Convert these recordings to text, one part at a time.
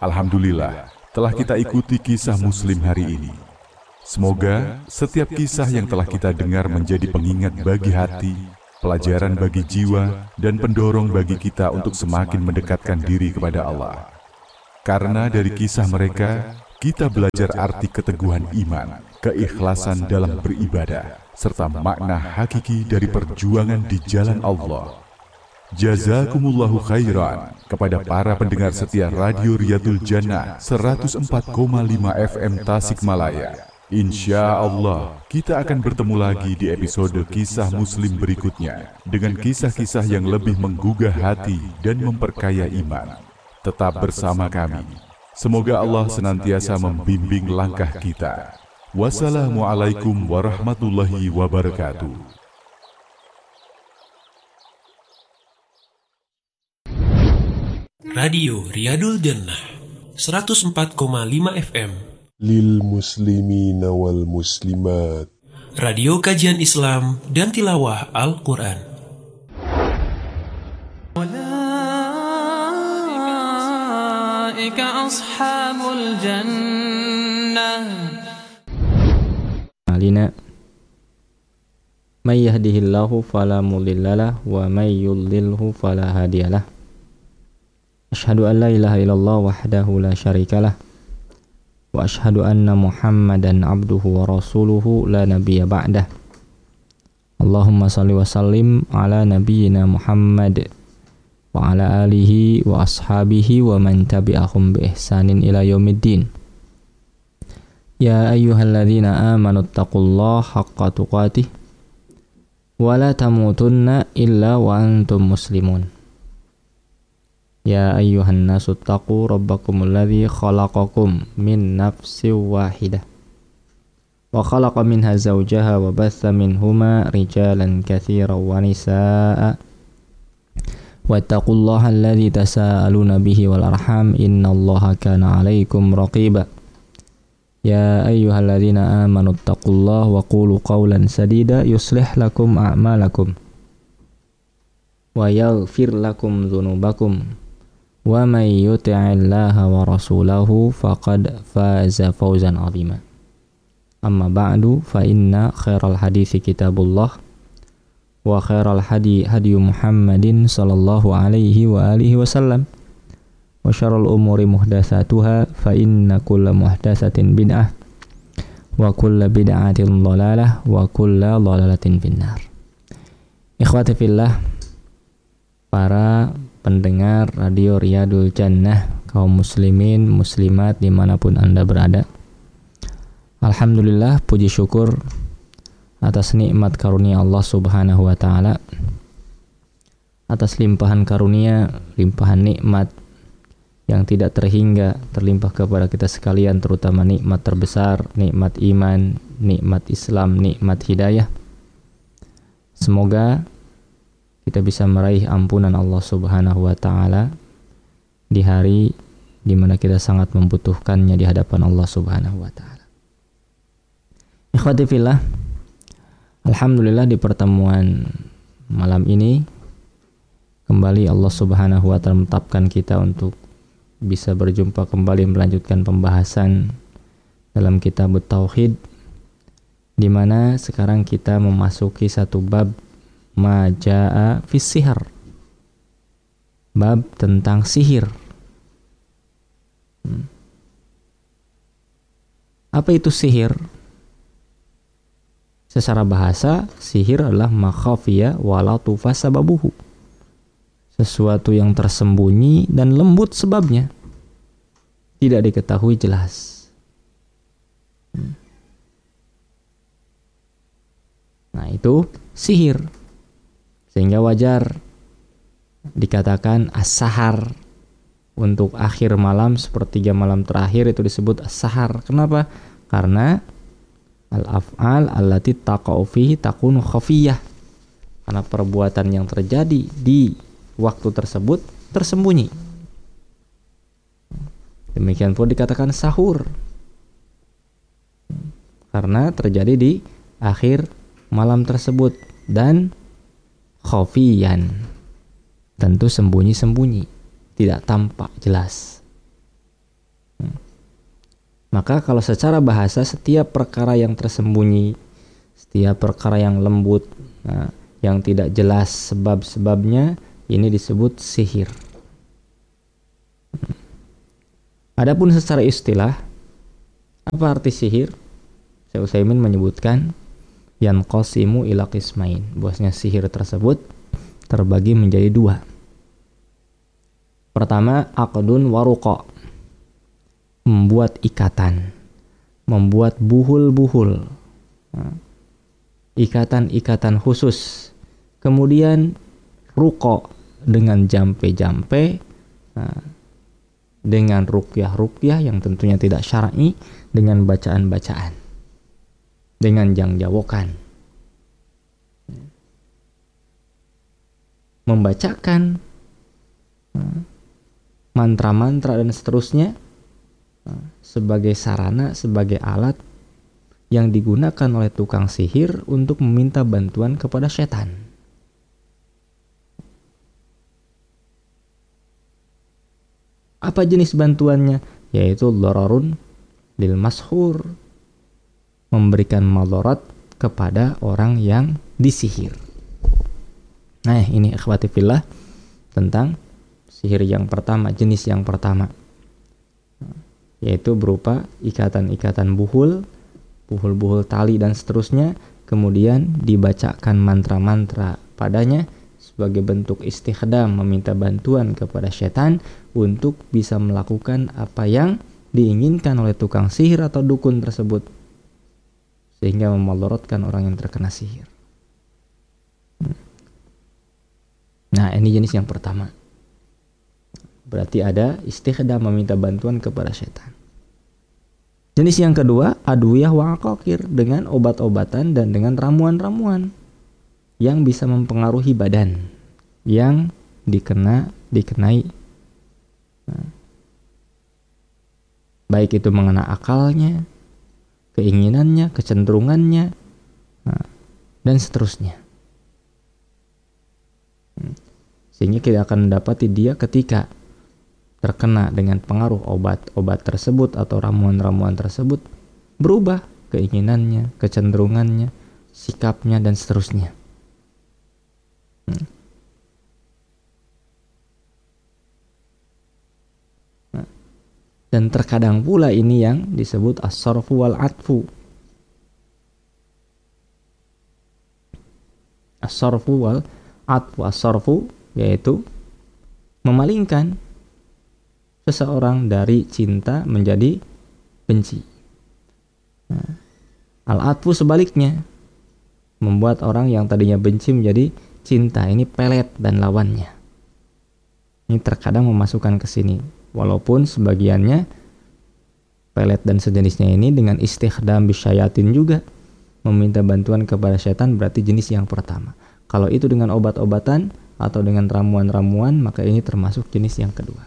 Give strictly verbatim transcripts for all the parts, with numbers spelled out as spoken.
Alhamdulillah, telah kita ikuti kisah Muslim hari ini. Semoga setiap kisah yang telah kita dengar menjadi pengingat bagi hati, pelajaran bagi jiwa, dan pendorong bagi kita untuk semakin mendekatkan diri kepada Allah. Karena dari kisah mereka, kita belajar arti keteguhan iman, keikhlasan dalam beribadah, serta makna hakiki dari perjuangan di jalan Allah. Jazakumullahu khairan kepada para pendengar setia Radio Riyadul Jannah seratus empat koma lima F M Tasikmalaya. Insya Allah kita akan bertemu lagi di episode kisah Muslim berikutnya dengan kisah-kisah yang lebih menggugah hati dan memperkaya iman. Tetap bersama kami. Semoga Allah senantiasa membimbing langkah kita. Wassalamualaikum warahmatullahi wabarakatuh. Radio Riyadul Jannah seratus empat koma lima F M Lil muslimina wal muslimat. Radio kajian Islam dan tilawah Al-Quran. Ulaika ashabul jannah. Alina may yahdihillahu fala mudhillalah wa may yudlilhu fala hadiyalah. Asyhadu an la ilaha illallah wahdahu la syarikalah wa asyhadu anna Muhammadan abduhu wa rasuluhu la nabiyya ba'dah. Allahumma salli wa sallim ala nabiyyina Muhammad wa ala alihi wa ashabihi wa man tabi'ahum bi ihsanin ila yaumiddin. Ya ayyuhalladzina amanu taqullaha haqqa tuqatih wa la tamutunna illa wa antum muslimun. Ya ayyuhan nasu taqu rabbakumul ladzi khalaqakum min nafsin wahidah wa khalaqa minha zawjaha wa batha minhuma rijalan katsiran wa nisaa'a wattaqullaha alladzi tasaaluna bihi wal arham innallaha kana 'alaikum raqiba. Ya ayyuhalladzina amanu taqullaha wa qulu qawlan sadida yuslih lakum a'malakum wa yaghfir lakum dzunubakum wa may yuti'illaha wa rasulahu faqad faza fawzan 'azima. Amma ba'du fa inna khairal haditsi kitabullah wa khairal hadi hadi Muhammadin sallallahu alaihi wa alihi wasallam wa syarrul umuri muhdatsatuha fa inna kulla muhdatsatin bid'ah wa kulla bid'atin dhalalah wa kulla dhalalatin finnar. Ikhwati fillah, para pendengar Radio Riyadul Jannah, kaum muslimin, muslimat dimanapun Anda berada. Alhamdulillah, puji syukur atas nikmat karunia Allah subhanahu wa ta'ala, atas limpahan karunia, limpahan nikmat yang tidak terhingga terlimpah kepada kita sekalian, terutama nikmat terbesar, nikmat iman, nikmat Islam, nikmat hidayah. Semoga kita bisa meraih ampunan Allah subhanahu wa ta'ala di hari di mana kita sangat membutuhkannya di hadapan Allah subhanahu wa ta'ala. Ikhwati fillah, alhamdulillah di pertemuan malam ini kembali Allah subhanahu wa ta'ala menetapkan kita untuk bisa berjumpa kembali melanjutkan pembahasan dalam kitab Tauhid, di mana sekarang kita memasuki satu bab Maja'a fis sihir, bab tentang sihir. hmm. Apa itu sihir? Secara bahasa, sihir adalah makhafiya wala tufa sababuhu, sesuatu yang tersembunyi dan lembut sebabnya, tidak diketahui jelas. hmm. Nah, itu sihir. Sehingga wajar dikatakan as-sahar, untuk akhir malam, sepertiga malam terakhir itu disebut as-sahar. Kenapa? Karena al-af'al allati taqa'u fihi takunu khafiyah. Karena perbuatan yang terjadi di waktu tersebut tersembunyi. Demikian pula dikatakan sahur, karena terjadi di akhir malam tersebut, dan khafiyan, tentu sembunyi-sembunyi, tidak tampak jelas. Maka kalau secara bahasa setiap perkara yang tersembunyi, setiap perkara yang lembut, nah, yang tidak jelas sebab-sebabnya, ini disebut sihir. Adapun secara istilah, apa arti sihir? Syekh Utsaimin menyebutkan yanqasimu ila qismain, bahwasanya sihir tersebut terbagi menjadi dua. Pertama, aqdun waruqa, membuat ikatan, membuat buhul-buhul, ikatan-ikatan khusus. Kemudian ruqa, dengan jampe-jampe, dengan ruqyah-ruqyah yang tentunya tidak syar'i, dengan bacaan-bacaan, dengan jangjawokan, membacakan mantra-mantra dan seterusnya sebagai sarana, sebagai alat yang digunakan oleh tukang sihir untuk meminta bantuan kepada setan. Apa jenis bantuannya? Yaitu dhararun lil mashur, memberikan madarat kepada orang yang disihir. Nah, ini akhwati fillah tentang sihir yang pertama, jenis yang pertama, yaitu berupa ikatan-ikatan buhul, buhul-buhul tali dan seterusnya, kemudian dibacakan mantra-mantra padanya sebagai bentuk istikhdam, meminta bantuan kepada setan untuk bisa melakukan apa yang diinginkan oleh tukang sihir atau dukun tersebut, sehingga memadaratkan orang yang terkena sihir. Nah, ini jenis yang pertama. Berarti ada istikhdam, meminta bantuan kepada setan. Jenis yang kedua, adwiyah wa aqaqir, dengan obat-obatan dan dengan ramuan-ramuan yang bisa mempengaruhi badan yang dikena dikenai, nah, baik itu mengena akalnya, keinginannya, kecenderungannya, nah, dan seterusnya. Sehingga kita akan mendapati dia ketika terkena dengan pengaruh obat-obat tersebut atau ramuan-ramuan tersebut, berubah keinginannya, kecenderungannya, sikapnya, dan seterusnya. Nah, dan terkadang pula ini yang disebut as-sarfu wal atfu. As-sarfu wal atfu, as-sarfu yaitu memalingkan seseorang dari cinta menjadi benci. Nah, al-atfu sebaliknya, membuat orang yang tadinya benci menjadi cinta. Ini pelet dan lawannya. Ini terkadang memasukkan ke sini, walaupun sebagiannya pelet dan sejenisnya ini dengan istikhdam bisyayatin juga, meminta bantuan kepada setan, berarti jenis yang pertama. Kalau itu dengan obat-obatan atau dengan ramuan-ramuan, maka ini termasuk jenis yang kedua.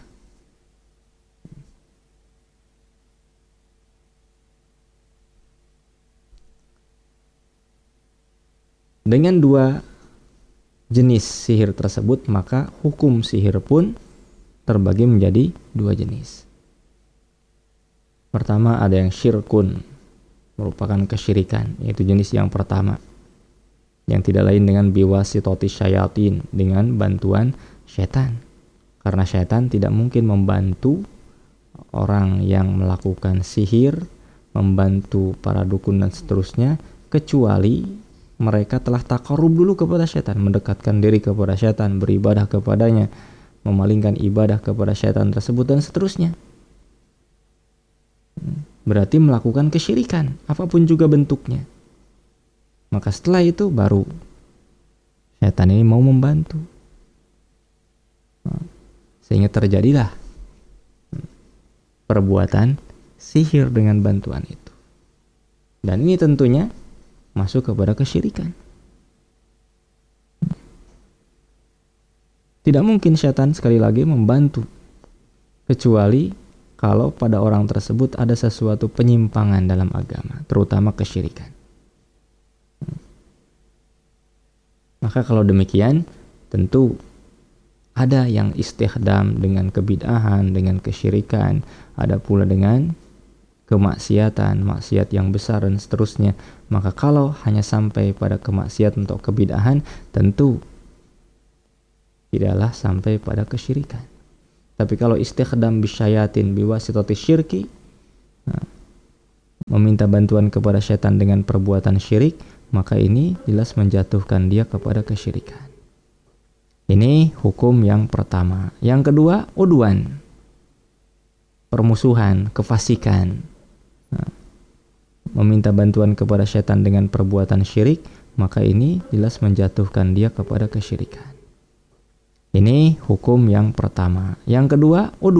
Dengan dua jenis sihir tersebut, maka hukum sihir pun terbagi menjadi dua jenis. Pertama, ada yang syirkun, merupakan kesyirikan, yaitu jenis yang pertama, yang tidak lain dengan biwasitoti syayatin, dengan bantuan syaitan. Karena syaitan tidak mungkin membantu orang yang melakukan sihir, membantu para dukun dan seterusnya, kecuali mereka telah taqarrub dulu kepada syaitan, mendekatkan diri kepada syaitan, beribadah kepadanya, memalingkan ibadah kepada syaitan tersebut, dan seterusnya. Berarti melakukan kesyirikan, apapun juga bentuknya. Maka setelah itu baru syaitan ini mau membantu, sehingga terjadilah perbuatan sihir dengan bantuan itu. Dan ini tentunya masuk kepada kesyirikan. Tidak mungkin syaitan sekali lagi membantu, kecuali kalau pada orang tersebut ada sesuatu penyimpangan dalam agama, terutama kesyirikan. Maka kalau demikian, tentu Ada yang istighdam dengan kebid'ahan, dengan kesyirikan, ada pula dengan kemaksiatan, maksiat yang besar dan seterusnya. Maka kalau hanya sampai pada kemaksiatan atau kebid'ahan, tentu tidaklah sampai pada kesyirikan. Tapi kalau istighdam bisyayatin biwasitati syirki, nah, meminta bantuan kepada setan dengan perbuatan syirik, maka ini jelas menjatuhkan dia kepada kesyirikan. Ini hukum yang pertama. Yang kedua, udwan, permusuhan, kefasikan. Nah, meminta bantuan kepada setan dengan perbuatan syirik, maka ini jelas menjatuhkan dia kepada kesyirikan. Ini hukum yang pertama. Yang kedua, udwan.